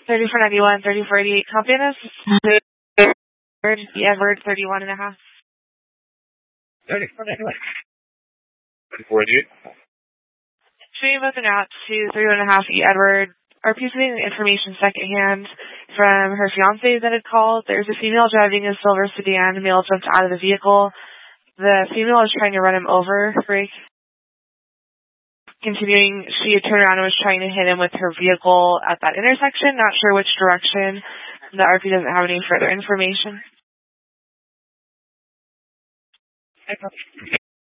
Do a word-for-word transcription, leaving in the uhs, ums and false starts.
thirty-four ninety-one, thirty-four eighty-eight. Copy this. Edward, E. Edward, thirty-one and a half. thirty-four ninety-one. thirty-four eighty-eight. Shooting both an out to thirty-one and a half, E. Edward. Are receiving information secondhand from her fiance that had called. There's a female driving a silver sedan. The male jumped out of the vehicle. The female is trying to run him over. Break. Continuing, she had turned around and was trying to hit him with her vehicle at that intersection. Not sure which direction. The R P doesn't have any further information.